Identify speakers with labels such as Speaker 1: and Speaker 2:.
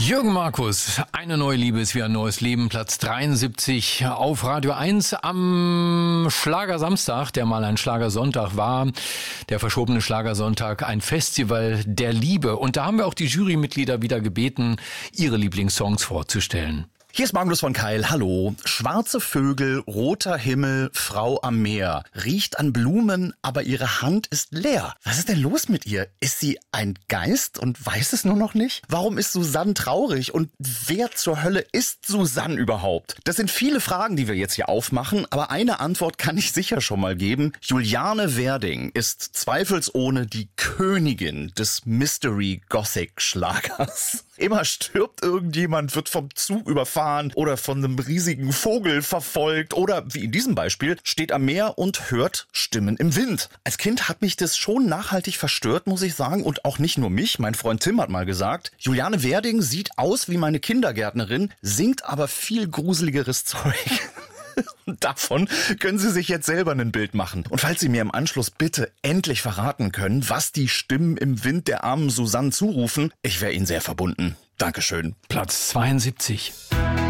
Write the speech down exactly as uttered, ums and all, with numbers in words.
Speaker 1: Jürgen Markus, eine neue Liebe ist wie ein neues Leben, Platz dreiundsiebzig auf Radio eins am Schlagersamstag, der mal ein Schlagersonntag war, der verschobene Schlagersonntag, ein Festival der Liebe. Und da haben wir auch die Jurymitglieder wieder gebeten, ihre Lieblingssongs vorzustellen.
Speaker 2: Hier ist Magnus von Keil, hallo. Schwarze Vögel, roter Himmel, Frau am Meer. Riecht an Blumen, aber ihre Hand ist leer. Was ist denn los mit ihr? Ist sie ein Geist und weiß es nur noch nicht? Warum ist Susanne traurig und wer zur Hölle ist Susanne überhaupt? Das sind viele Fragen, die wir jetzt hier aufmachen, aber eine Antwort kann ich sicher schon mal geben. Juliane Werding ist zweifelsohne die Königin des Mystery-Gothic-Schlagers. Immer stirbt irgendjemand, wird vom Zug überfahren oder von einem riesigen Vogel verfolgt oder, wie in diesem Beispiel, steht am Meer und hört Stimmen im Wind. Als Kind hat mich das schon nachhaltig verstört, muss ich sagen, und auch nicht nur mich. Mein Freund Tim hat mal gesagt, Juliane Werding sieht aus wie meine Kindergärtnerin, singt aber viel gruseligeres Zeug. Und davon können Sie sich jetzt selber ein Bild machen. Und falls Sie mir im Anschluss bitte endlich verraten können, was die Stimmen im Wind der armen Susanne zurufen, ich wäre Ihnen sehr verbunden. Dankeschön.
Speaker 1: Platz zweiundsiebzig.